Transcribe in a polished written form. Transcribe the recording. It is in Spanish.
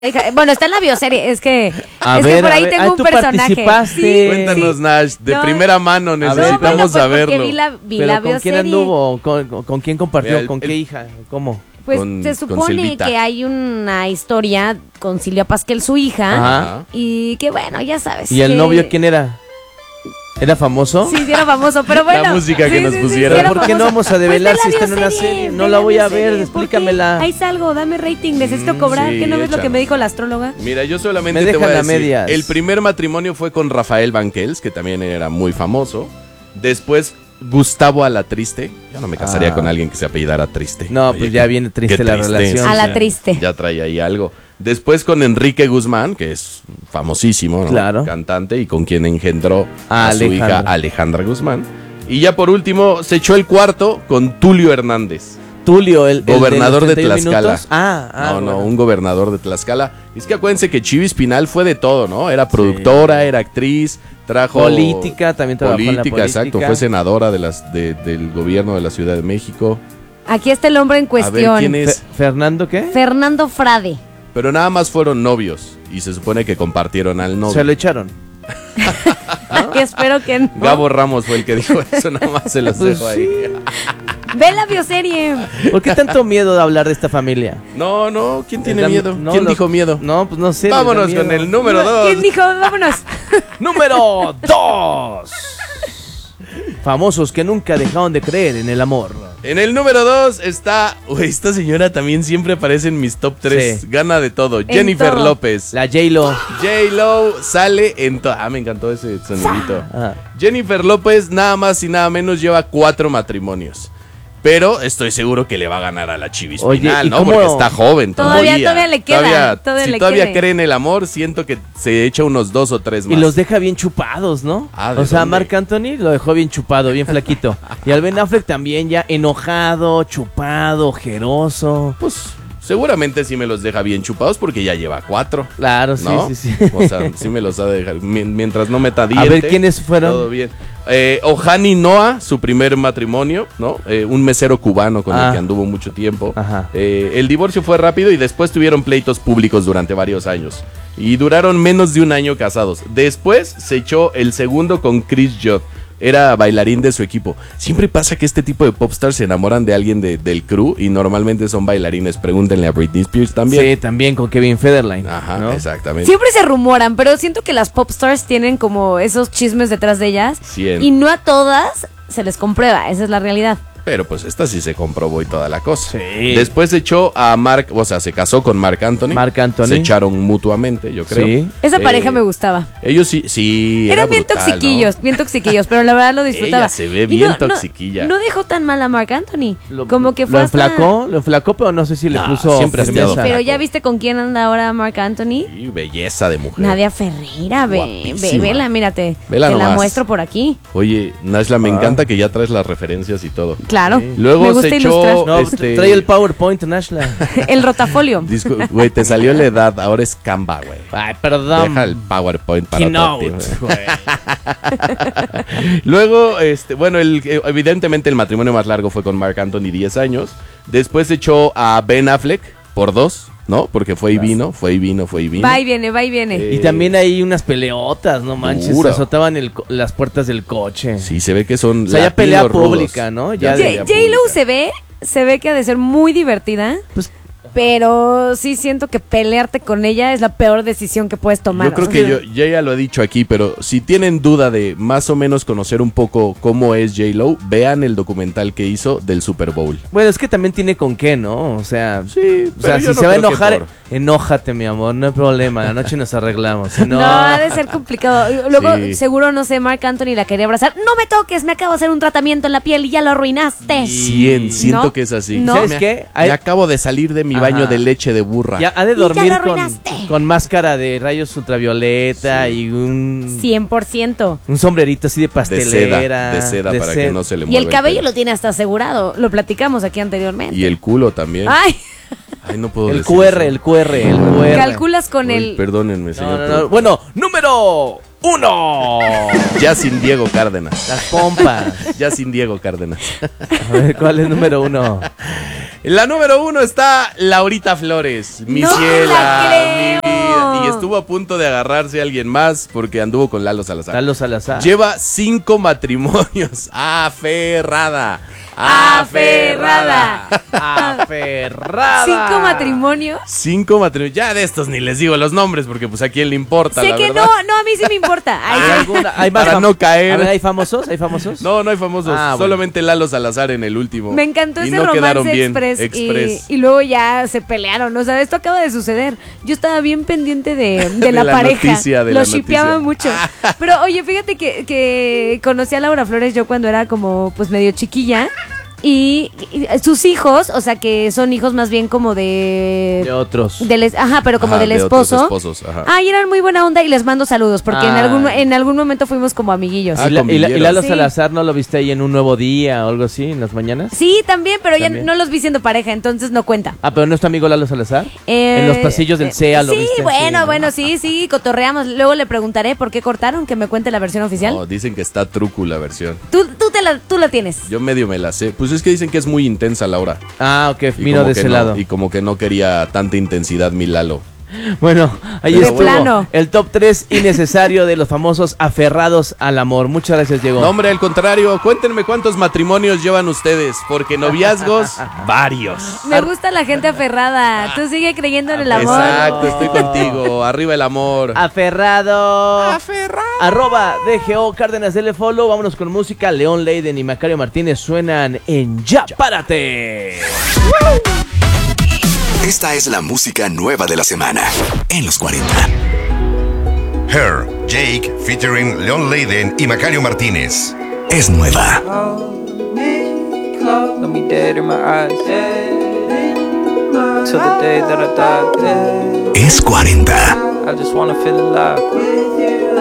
Bueno, está en la bioserie, es que por ahí ver, tengo un tú personaje. participaste. Cuéntanos, Nash, de primera mano, necesitamos pues, saberlo. Vi la ¿Pero con quién bioserie. anduvo? ¿Con quién compartió? Mira, ¿Con qué hija? ¿Cómo? Pues con- se con supone Silvita. que hay una historia con Silvia Pasquel, su hija, Ajá. y que bueno, ya sabes. ¿Y el que- novio quién era? ¿Era famoso? Sí, sí era famoso, pero bueno. La música que nos pusieron. sí era ¿Por qué no famoso. vamos a develar Pues ve si está en una bioserie, serie? ve No la voy a ver, bioserie, ¿por qué? explícamela. Ahí salgo, dame rating, necesito cobrar. sí, ¿Qué no ves lo que échanos. me dijo la astróloga? Mira, yo solamente Me te voy dejan a a decir, medias. el primer matrimonio fue con Rafael Banquels, que también era muy famoso. Después, Gustavo Alatriste. Yo no me casaría con alguien que se apellidara Triste. No, Oye, pues ya viene triste qué la relación. A la triste. Ya trae ahí algo. Después con Enrique Guzmán, que es famosísimo, ¿no? Claro. Cantante, y con quien engendró a su Alejandra. hija Alejandra Guzmán. Y ya por último, se echó el cuarto con Tulio Hernández. Tulio, el Gobernador de los 31 Tlaxcala. minutos. No, No, bueno. un gobernador de Tlaxcala. Es que acuérdense que Chivis Pinal fue de todo, ¿no? Era productora, era actriz, trajo... Política, también trabajó en la política. Exacto. Fue senadora del gobierno de la Ciudad de México. Aquí está el hombre en A ver, cuestión. ¿quién es? ¿Fernando qué? Fernando Frade. Pero nada más fueron novios. Y se supone que compartieron al novio. Se lo echaron. Y espero que no. Gabo Ramos fue el que dijo eso, nada más se los Pues dejo ahí. Ve la bioserie. ¿Por qué tanto miedo de hablar de esta familia? No, ¿quién tiene Les da- miedo? no, ¿Quién los- dijo miedo? No, pues no sé. les da Vámonos miedo. con el número 2. ¿Quién dijo? Vámonos. Número 2. Famosos que nunca dejaron de creer en el amor. En el número 2 está... Uy, esta señora también siempre aparece en mis top 3. Sí. Gana de todo. Jennifer todo. López. La J-Lo. J-Lo sale en todo. Me encantó ese sonidito. Ajá. Jennifer López nada más y nada menos lleva 4 matrimonios. Pero estoy seguro que le va a ganar a la Chivis Oye, Pinal, ¿y ¿no? cómo? Porque está joven todavía. Todavía le queda, todavía si le todavía queda. cree en el amor, siento que se echa unos 2 o 3 más. Y los deja bien chupados, ¿no? Ah, ¿de o sea, dónde? Marc Anthony lo dejó bien chupado, bien flaquito. Y al Ben Affleck también ya enojado, chupado, ojeroso. Pues seguramente sí me los deja bien chupados porque ya lleva 4. Claro, sí, ¿No? sí, sí. O sea, sí me los ha de dejar. Mientras no meta diente. ver, ¿quiénes fueron? Todo bien. Ohani Noah, su primer matrimonio, ¿no? Un mesero cubano con el que anduvo mucho tiempo. Ajá. El divorcio fue rápido y después tuvieron pleitos públicos durante varios años. Y duraron menos de un año casados. Después se echó el segundo con Chris Judd. Era bailarín de su equipo. Siempre pasa que este tipo de popstars se enamoran de alguien del crew y normalmente son bailarines. Pregúntenle a Britney Spears también. Sí, también con Kevin Federline. Ajá, ¿no? exactamente. Siempre se rumoran, pero siento que las popstars tienen como esos chismes detrás de ellas. 100. Y no a todas se les comprueba, esa es la realidad. Pero pues esta sí se comprobó y toda la cosa. Sí. Después se echó a Mark, o sea, se casó con Mark Anthony. Marc Anthony. Se echaron mutuamente, yo creo. Sí. Esa pareja me gustaba. Ellos sí, era Eran bien brutal, toxiquillos, ¿no? bien toxiquillos, pero la verdad lo disfrutaba. Ella se ve Y bien toxiquilla. No dejó tan mal a Marc Anthony. Como que fue lo hasta- enflacó, pero no sé si le No, puso siempre ha firmeza. estado Pero flaco. ya viste con quién anda ahora Marc Anthony. Y belleza de mujer. Nadia Ferreira, Guapísima. vela, mírate. Vela te la nomás. muestro por aquí. Oye, Nashla, me encanta que ya traes las referencias y todo. Claro. Luego Me gusta se ilustrar. echó... No, trae el PowerPoint, Nashla. El rotafolio. Güey, te salió la edad, ahora es Canva, güey. Ay, perdón. Deja el PowerPoint para Keynote, otro tiempo. güey. Luego, bueno, evidentemente el matrimonio más largo fue con Marc Anthony, 10 años. Después se echó a Ben Affleck por 2, ¿no? Porque fue y vino, fue y vino, fue y vino. Va y viene, va y viene. Eh, Y también hay unas peleotas, no manches. Duro. Azotaban las puertas del coche. Sí, se ve que son O sea, ya pelea latinos rudos. pública, ¿no? Ya Ya de- pelea J-Lo pública. se ve que ha de ser muy divertida. Pues, Pero sí siento que pelearte con ella es la peor decisión que puedes tomar. Yo creo O que sea, yo ya lo he dicho aquí, pero si tienen duda de más o menos conocer un poco cómo es J-Lo, vean el documental que hizo del Super Bowl. bueno, es que también tiene con qué, ¿no? O sea, Sí, o sea, si yo se no va a creo que enojar, por- enójate, mi amor, no hay problema. La noche nos arreglamos. Si No, no, ha de ser complicado. Luego, Sí. seguro, no sé, Marc Anthony la quería abrazar. No me toques, me acabo de hacer un tratamiento en la piel y ya lo arruinaste. 100, siento ¿No? que es así. ¿No? ¿Sabes qué? Me acabo de salir de mi Ajá. baño de leche de burra. ya ha de Y ya dormir lo arruinaste. con máscara de rayos ultravioleta y un 100%. sombrerito así de de pastelera. seda para que no se le Y mueva el cabello pelo. lo tiene hasta asegurado. Lo platicamos aquí anteriormente. Y el culo también. Ay, Ay, no puedo El decir QR, eso. el QR. calculas con Ay, el... Perdónenme, No, señor. no, no. Bueno, número 1. Ya sin Diego Cárdenas. Las pompas. Ya sin Diego Cárdenas. A ver, ¿cuál es número 1? En la número 1 está Laurita Flores, mi ¡No ciela, la mi creo! vida. Y estuvo a punto de agarrarse a alguien más porque anduvo con Lalo Salazar. Lalo Salazar. Lleva 5 matrimonios. Aferrada. Aferrada. Aferrada. 5 matrimonios. 5 matrimonios. Ya de estos ni les digo los nombres porque pues a quién le importa, Sé la que verdad. no, a mí sí me importa. Ay, ¿Hay sí. alguna? ¿Hay más Para no caer. A ver, ¿hay famosos? ¿Hay famosos? No, no hay famosos. Ah, bueno. Solamente Lalo Salazar en el último. Me encantó Y ese no romance quedaron bien. express. Y luego ya se pelearon. O sea, esto acaba de suceder. Yo estaba bien pendiente de la la pareja. noticia, de Lo la shippeaba noticia. mucho. Pero oye, fíjate que conocí a Laura Flores yo cuando era como pues medio chiquilla. Y sus hijos, o sea que son hijos más bien como de otros. Ajá, pero como Ajá, del de otros esposo. esposos, ajá. Ay, eran muy buena onda y les mando saludos porque en algún momento fuimos como amiguillos. Ah, ¿Y convivieron. Lalo Sí. Salazar no lo viste ahí en Un Nuevo Día o algo así en las mañanas? Sí, también, pero ¿También? ya no los vi siendo pareja, entonces no cuenta. Ah, pero no es tu amigo Lalo Salazar. En los pasillos del CEA lo sí, viste. bueno, ¿no? bueno, sí, cotorreamos. Luego le preguntaré por qué cortaron, que me cuente la versión oficial. No, dicen que está truco la versión. Tú la tienes. Yo medio me la sé. Pues es que dicen que es muy intensa Laura. Ah, ok, Y vino como de que ese no- lado. Y como que no quería tanta intensidad mi Lalo. Bueno, ahí De estuvo plano. el top 3 innecesario de los famosos aferrados al amor. Muchas gracias, Diego. No, hombre, al contrario, cuéntenme cuántos matrimonios llevan ustedes, porque noviazgos, varios. Me gusta la gente aferrada. Tú sigue creyendo en el amor. Exacto, estoy contigo. Arriba el amor. Aferrado. Arroba DGO Cárdenas, dele follow. Vámonos con música. León Leiden y Macario Martínez suenan en Ya Párate. Esta es la música nueva de la semana en los 40. Her, Jake, featuring Leon Leiden y Macario Martínez. Es nueva. Look me dead in my eyes. Till the day that I die. Es 40. I just wanna feel alive.